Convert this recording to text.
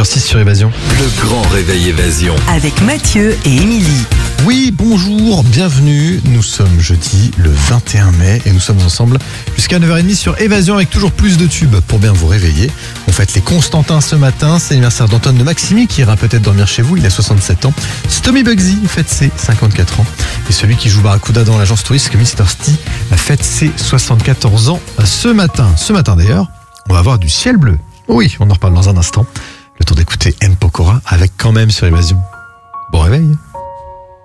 5h06 sur Évasion. Le grand réveil Évasion. Avec Mathieu et Émilie. Oui, bonjour, bienvenue. Nous sommes jeudi le 21 mai et nous sommes ensemble jusqu'à 9h30 sur Évasion avec toujours plus de tubes pour bien vous réveiller. On fête les Constantins ce matin. C'est l'anniversaire d'Antoine de Maximi qui ira peut-être dormir chez vous. Il a 67 ans. Stomy Bugsy fête ses 54 ans. Et celui qui joue Barracuda dans l'agence touristique Mr. Sty fête ses 74 ans ce matin. Ce matin d'ailleurs, on va avoir du ciel bleu. Oui, on en reparle dans un instant. Le temps d'écouter M. Pokora avec Quand même sur Évasion. Bon réveil.